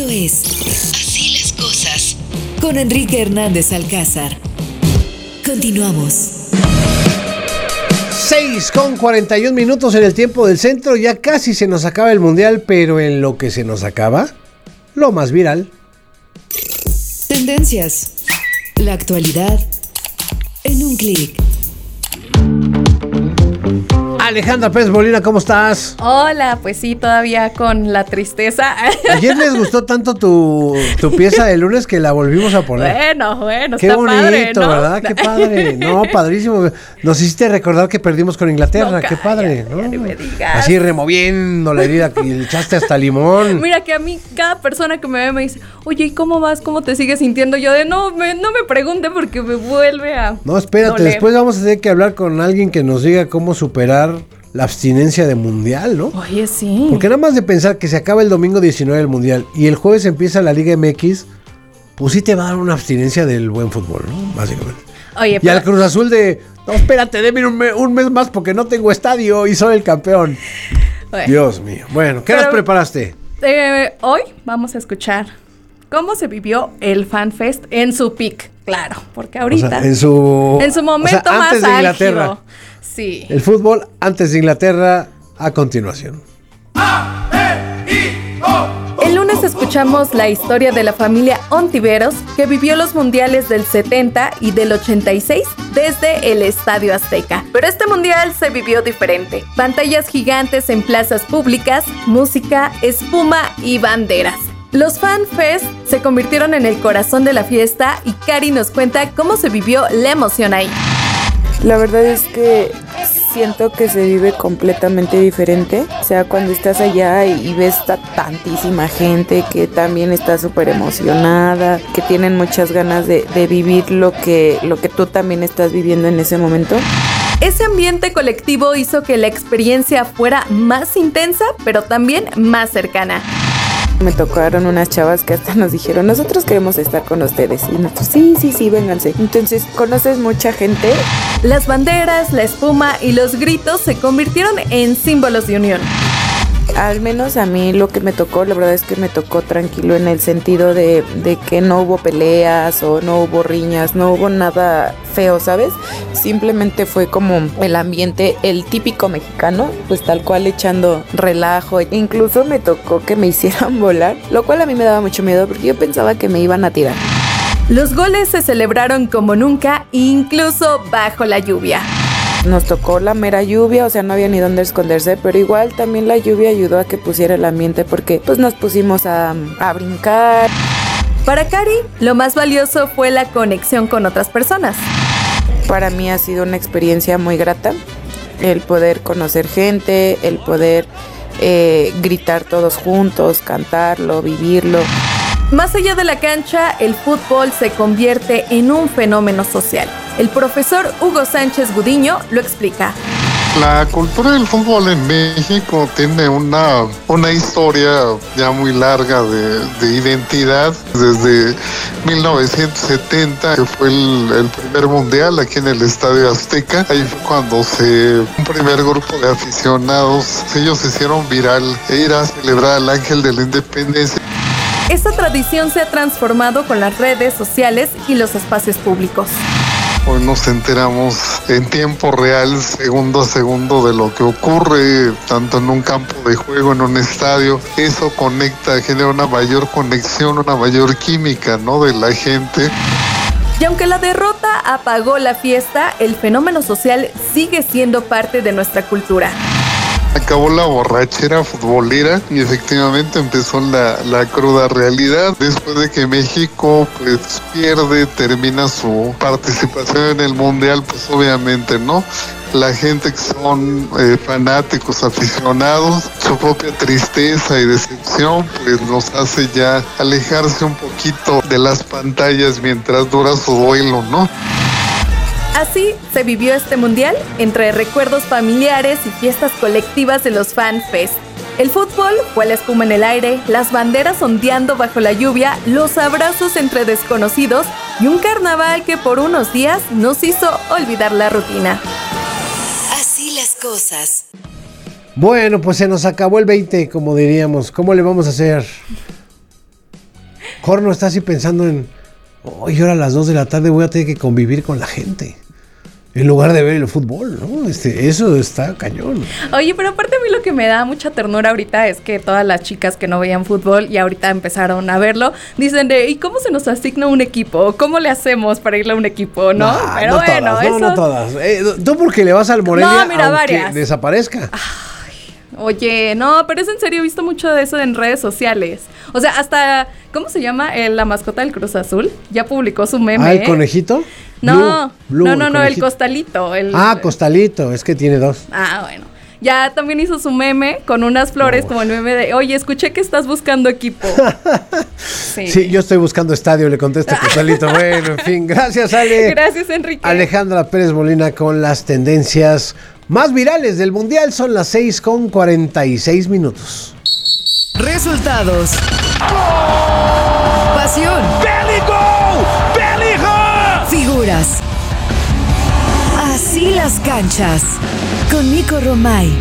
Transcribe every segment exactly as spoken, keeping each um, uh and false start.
es Así las Cosas con Enrique Hernández Alcázar. Continuamos. seis con cuarenta y un minutos en el tiempo del centro. Ya casi se nos acaba el mundial, pero en lo que se nos acaba, lo más viral. Tendencias. La actualidad en un clic. Alejandra Pérez Molina, ¿cómo estás? Hola, pues sí, todavía con la tristeza. Ayer les gustó tanto tu, tu pieza de lunes que la volvimos a poner. Bueno, bueno, Qué está bonito, padre, ¿no? ¿verdad? Qué padre. No, padrísimo. Nos hiciste recordar que perdimos con Inglaterra. No, Qué padre, ¿no? ya ni me digas. Así removiendo la herida y le echaste hasta limón. Mira que a mí cada persona que me ve me dice, oye, ¿y cómo vas? ¿Cómo te sigues sintiendo? Yo de, no me, no me pregunte porque me vuelve a No, espérate, doler. Después vamos a tener que hablar con alguien que nos diga cómo superar la abstinencia de mundial, ¿no? Oye, sí. Porque nada más de pensar que se acaba el domingo diecinueve el mundial y el jueves empieza la Liga M X, pues sí te va a dar una abstinencia del buen fútbol, ¿no? Básicamente. Oye, Y pero... al Cruz Azul de, no, espérate, déme un, me- un mes más porque no tengo estadio y soy el campeón. Oye, Dios mío. Bueno, ¿qué Pero- nos preparaste? eh, hoy vamos a escuchar cómo se vivió el FanFest en su peak, claro, porque ahorita... O sea, en su... en su momento o sea, más antes de Inglaterra. álgido. Sí. El fútbol antes de Inglaterra a continuación. El lunes escuchamos la historia de la familia Ontiveros que vivió los mundiales del setenta y del ochenta y seis desde el Estadio Azteca. Pero este mundial se vivió diferente. Pantallas gigantes en plazas públicas, música, espuma y banderas. Los FanFest se convirtieron en el corazón de la fiesta y Cari nos cuenta cómo se vivió la emoción ahí. La verdad es que siento que se vive completamente diferente. O sea, cuando estás allá y ves a tantísima gente que también está súper emocionada, que tienen muchas ganas de, de vivir lo que, lo que tú también estás viviendo en ese momento. Ese ambiente colectivo hizo que la experiencia fuera más intensa, pero también más cercana. Me tocaron unas chavas que hasta nos dijeron, nosotros queremos estar con ustedes. Y nosotros, sí, sí, sí, vénganse. Entonces, conoces mucha gente. Las banderas, la espuma y los gritos se convirtieron en símbolos de unión. Al menos a mí lo que me tocó, la verdad es que me tocó tranquilo en el sentido de, de que no hubo peleas o no hubo riñas, no hubo nada feo, ¿sabes? Simplemente fue como el ambiente, el típico mexicano, pues tal cual echando relajo. Incluso me tocó que me hicieran volar, lo cual a mí me daba mucho miedo porque yo pensaba que me iban a tirar. Los goles se celebraron como nunca, incluso bajo la lluvia. Nos tocó la mera lluvia, o sea, no había ni dónde esconderse, pero igual también la lluvia ayudó a que pusiera el ambiente porque pues nos pusimos a, a brincar. Para Cari, lo más valioso fue la conexión con otras personas. Para mí ha sido una experiencia muy grata, el poder conocer gente, el poder eh, gritar todos juntos, cantarlo, vivirlo. Más allá de la cancha, el fútbol se convierte en un fenómeno social. El profesor Hugo Sánchez Gudiño lo explica. La cultura del fútbol en México tiene una, una historia ya muy larga de, de identidad. Desde mil novecientos setenta, que fue el, el primer mundial aquí en el Estadio Azteca. Ahí fue cuando se, un primer grupo de aficionados, ellos se hicieron viral e ir a celebrar al Ángel de la Independencia. Esta tradición se ha transformado con las redes sociales y los espacios públicos. Hoy nos enteramos en tiempo real, segundo a segundo, de lo que ocurre, tanto en un campo de juego, en un estadio. Eso conecta, genera una mayor conexión, una mayor química, ¿no?, de la gente. Y aunque la derrota apagó la fiesta, el fenómeno social sigue siendo parte de nuestra cultura. Acabó la borrachera futbolera y efectivamente empezó la, la cruda realidad. Después de que México pues pierde, termina su participación en el Mundial, pues obviamente, ¿no?, la gente que son eh, fanáticos, aficionados, su propia tristeza y decepción pues nos hace ya alejarse un poquito de las pantallas mientras dura su duelo, ¿no? Así se vivió este mundial entre recuerdos familiares y fiestas colectivas de los FanFest. El fútbol fue la espuma en el aire, las banderas ondeando bajo la lluvia, los abrazos entre desconocidos y un carnaval que por unos días nos hizo olvidar la rutina. Así las cosas. Bueno, pues se nos acabó el veinte, como diríamos. ¿Cómo le vamos a hacer? Corno está así pensando en, hoy ahora a las dos de la tarde voy a tener que convivir con la gente. En lugar de ver el fútbol, ¿no? Este, eso está cañón. Oye, pero aparte a mí lo que me da mucha ternura ahorita es que todas las chicas que no veían fútbol y ahorita empezaron a verlo, dicen de, ¿y cómo se nos asigna un equipo? ¿Cómo le hacemos para irle a un equipo? No, nah, pero no bueno, todas, eso... No, no todas. Eh, tú porque le vas al Morelia, no, mira, aunque varias. desaparezca. Oye, no, pero es en serio, he visto mucho de eso en redes sociales. O sea, hasta, ¿cómo se llama? El, la mascota del Cruz Azul. Ya publicó su meme. ¿Ah, el conejito? No, Blue, Blue, no, no, el no, el conejito. costalito. El, Ah, costalito, es que tiene dos. Ah, bueno. Ya también hizo su meme con unas flores, No. como el meme de, oye, escuché que estás buscando equipo. Sí. Sí, yo estoy buscando estadio, le contesta Costalito. Bueno, en fin, gracias, Ale. Gracias, Enrique. Alejandra Pérez Molina con las tendencias más virales del Mundial. Son las seis con cuarenta y seis minutos. Resultados. Pasión. Figuras. Así las canchas. Con Nico Romay.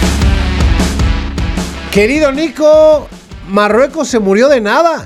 Querido Nico, Marruecos se murió de nada.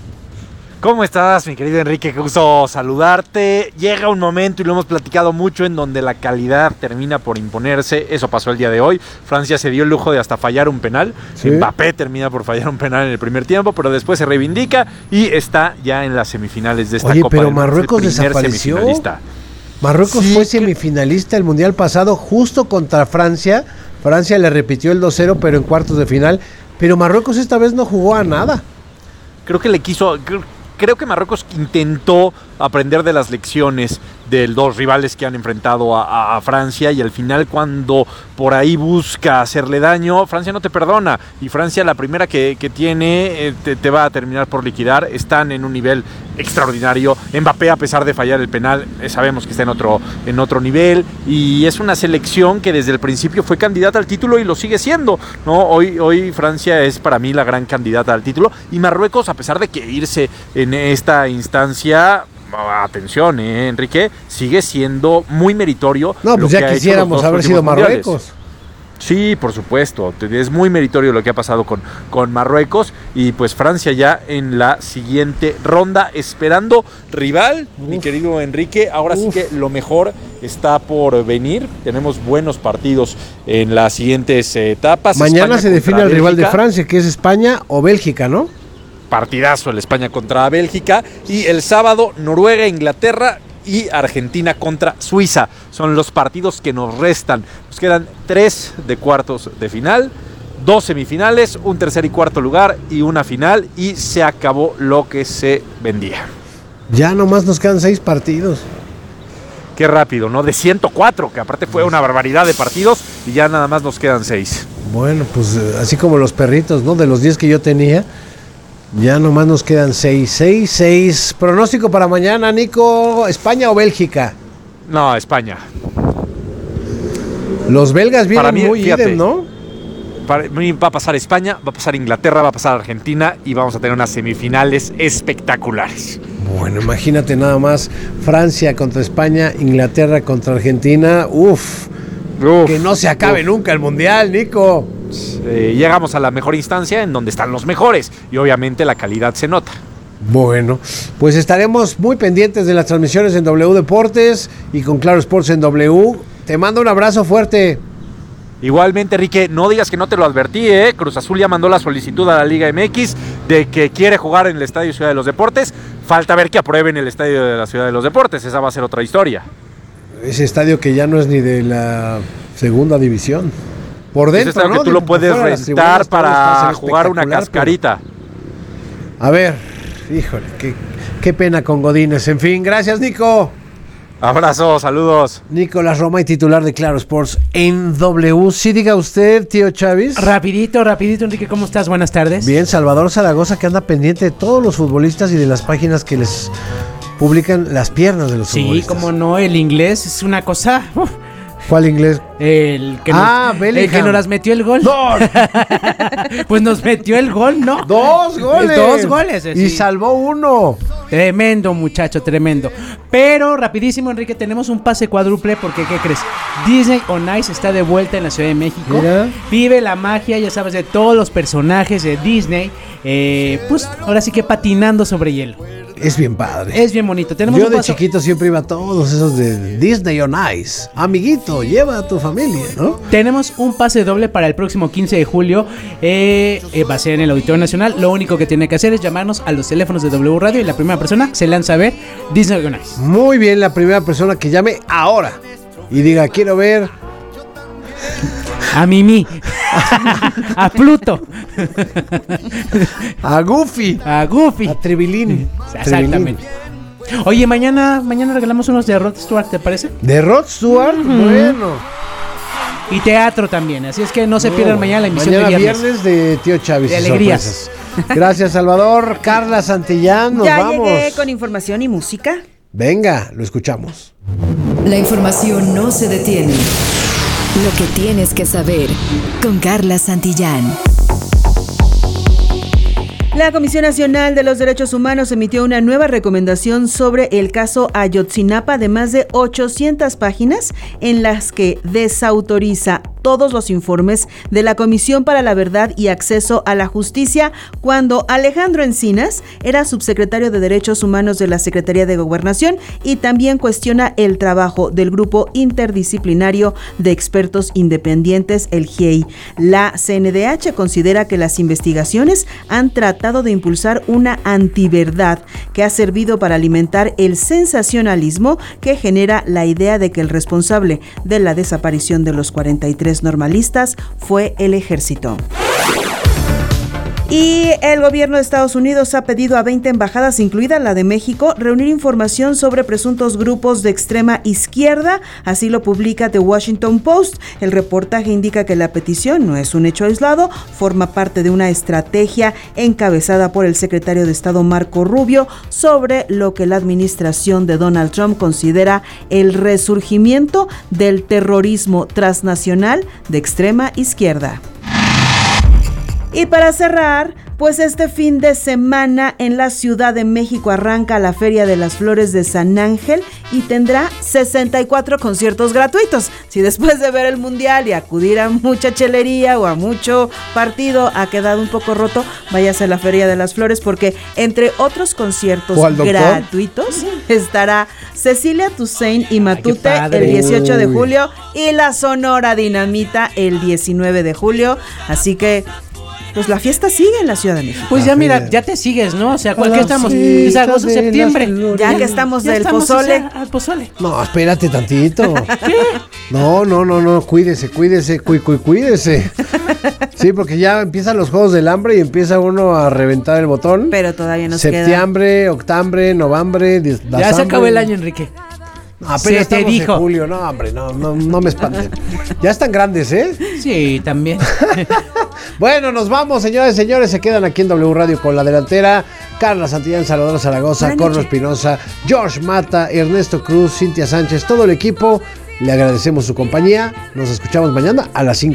¿Cómo estás, mi querido Enrique? Qué gusto saludarte. Llega un momento, y lo hemos platicado mucho, en donde la calidad termina por imponerse. Eso pasó el día de hoy. Francia se dio el lujo de hasta fallar un penal. Sí. Mbappé termina por fallar un penal en el primer tiempo, pero después se reivindica y está ya en las semifinales de esta Oye, Copa pero del Mundo. Marruecos Es el primer desapareció. semifinalista. Marruecos Sí, fue que- semifinalista el Mundial pasado justo contra Francia. Francia le repitió el dos cero, pero en cuartos de final. Pero Marruecos esta vez no jugó a nada. Creo que le quiso... Creo, creo que Marruecos intentó aprender de las lecciones de los dos rivales que han enfrentado a, a- a Francia, y al final, cuando por ahí busca hacerle daño, Francia no te perdona, y Francia, la primera que, que tiene, eh, te, te va a terminar por liquidar. Están en un nivel extraordinario. Mbappé, a pesar de fallar el penal, eh, sabemos que está en otro, en otro nivel, y es una selección que desde el principio fue candidata al título y lo sigue siendo, ¿no? Hoy, hoy Francia es para mí la gran candidata al título, y Marruecos, a pesar de que irse en esta instancia, atención, eh, Enrique, sigue siendo muy meritorio. No, pues lo que ya ha hecho quisiéramos los dos haber sido últimos mundiales. Marruecos. Sí, por supuesto, es muy meritorio lo que ha pasado con, con Marruecos, y pues Francia ya en la siguiente ronda, esperando rival, Uf. mi querido Enrique. Ahora Uf. sí que lo mejor está por venir. Tenemos buenos partidos en las siguientes etapas. Mañana España se define contra el rival de Bélgica. Francia, que es España o Bélgica, ¿no? Partidazo el España contra Bélgica, y el sábado Noruega, Inglaterra y Argentina contra Suiza. Son los partidos que nos restan. Nos quedan tres de cuartos de final, dos semifinales, un tercer y cuarto lugar y una final, y se acabó lo que se vendía. Ya nomás nos quedan seis partidos. Qué rápido, ¿no? De ciento cuatro, que aparte fue una barbaridad de partidos, y ya nada más nos quedan seis. Bueno, pues eh, así como los perritos, ¿no? De los diez que yo tenía, ya nomás nos quedan seis, seis, seis. Pronóstico para mañana, Nico, ¿España o Bélgica? No, España. Los belgas Para vienen mí, muy fíjate, idem, ¿no? Para mí va a pasar España, va a pasar Inglaterra, va a pasar Argentina, y vamos a tener unas semifinales espectaculares. Bueno, imagínate nada más, Francia contra España, Inglaterra contra Argentina. Uf, Uf, que no se acabe uf. nunca el Mundial, Nico. Eh, llegamos a la mejor instancia, en donde están los mejores, y obviamente la calidad se nota. Bueno, pues estaremos muy pendientes de las transmisiones en W Deportes y con Claro Sports en W. Te mando un abrazo fuerte. Igualmente, Enrique, no digas que no te lo advertí, ¿eh? Cruz Azul ya mandó la solicitud a la Liga M X de que quiere jugar en el Estadio Ciudad de los Deportes. Falta ver que aprueben el Estadio de la Ciudad de los Deportes, esa va a ser otra historia. Ese estadio que ya no es ni de la segunda división. Por Ese dentro, estadio ¿no? que tú Digo, lo puedes por fuera de las rentar tribunas, todo está para ser jugar una espectacular, cascarita. pero- A ver, híjole, qué, qué pena con Godínez. En fin, gracias, Nico. Abrazo, saludos. Nicolás Roma y titular de Claro Sports en W. Sí, diga usted, tío Chávez. Rapidito, rapidito, Enrique, ¿cómo estás? Buenas tardes. Bien, Salvador Zaragoza, que anda pendiente de todos los futbolistas y de las páginas que les publican las piernas de los Sí, futbolistas. como no, el inglés es una cosa... uf, ¿Cuál inglés? el que Ah, nos, Bellingham. el que nos las metió el gol. ¡Dos! Pues nos metió el gol, ¿no? ¡Dos goles! Dos goles, eh, Y sí. salvó uno. Tremendo, muchacho, tremendo. Pero, rapidísimo, Enrique, tenemos un pase cuádruple porque, ¿qué crees? Disney on Ice está de vuelta en la Ciudad de México. Mira. Vive la magia, ya sabes, de todos los personajes de Disney eh, pues ahora sí que patinando sobre hielo. Es bien padre. Es bien bonito. Tenemos Yo un de paso- chiquito siempre iba a todos esos de Disney on Ice. Amiguito, lleva a tu familia, ¿no? Tenemos un pase doble para el próximo quince de julio. Eh, eh, va a ser en el Auditorio Nacional. Lo único que tiene que hacer es llamarnos a los teléfonos de W Radio y la primera persona se lanza a ver Disney on Ice. Muy bien, la primera persona que llame ahora y diga, quiero ver A Mimi. A Pluto. a Goofy, A Goofy. a Trevilín. Exactamente. Oye, mañana, mañana regalamos unos de Rod Stewart, ¿te parece? De Rod Stewart, bueno. Y teatro también, así es que no se No, pierdan mañana la emisión mañana de viernes. viernes de Tío Chávez. De y alegrías. sorpresas. Gracias, Salvador. Carla Santillán, nos Ya vamos. llegué con información y música. Venga, lo escuchamos. La información no se detiene. Lo que tienes que saber con Carla Santillán. La Comisión Nacional de los Derechos Humanos emitió una nueva recomendación sobre el caso Ayotzinapa de más de ochocientas páginas en las que desautoriza todos los informes de la Comisión para la Verdad y Acceso a la Justicia cuando Alejandro Encinas era subsecretario de Derechos Humanos de la Secretaría de Gobernación, y también cuestiona el trabajo del Grupo Interdisciplinario de Expertos Independientes, el G I E I. La C N D H considera que las investigaciones han tratado de impulsar una antiverdad que ha servido para alimentar el sensacionalismo que genera la idea de que el responsable de la desaparición de los cuarenta y tres normalistas fue el ejército. Y el gobierno de Estados Unidos ha pedido a veinte embajadas, incluida la de México, reunir información sobre presuntos grupos de extrema izquierda. Así lo publica The Washington Post. El reportaje indica que la petición no es un hecho aislado, forma parte de una estrategia encabezada por el secretario de Estado Marco Rubio sobre lo que la administración de Donald Trump considera el resurgimiento del terrorismo transnacional de extrema izquierda. Y para cerrar, pues este fin de semana en la Ciudad de México arranca la Feria de las Flores de San Ángel y tendrá sesenta y cuatro conciertos gratuitos. Si después de ver el Mundial y acudir a mucha chelería o a mucho partido ha quedado un poco roto, váyase a la Feria de las Flores, porque entre otros conciertos gratuitos estará Cecilia Toussaint y Matute el dieciocho de julio y la Sonora Dinamita el diecinueve de julio. Así que pues la fiesta sigue en la Ciudad de México. Pues ya mira, ya te sigues, ¿no? O sea, ¿cuál que estamos? Es agosto, septiembre. Ya que estamos Ya del estamos, pozole. o sea, al pozole. No, espérate tantito. No, no, no, no, cuídese, cuídese, cuí, cuí, cuídese. Sí, porque ya empiezan los Juegos del Hambre y empieza uno a reventar el botón. Pero todavía nos queda. Septiembre, octubre, noviembre, Ya se acabó el año, Enrique. No, apenas Se te estamos dijo. en julio. No, hombre, no, no, no me espanten. Ya están grandes, ¿eh? Sí, también. Bueno, nos vamos, señores, señores. Se quedan aquí en W Radio con la delantera. Carla Santillán, Salvador Zaragoza, Corno Espinosa, George Mata, Ernesto Cruz, Cintia Sánchez, todo el equipo. Le agradecemos su compañía. Nos escuchamos mañana a las cinco.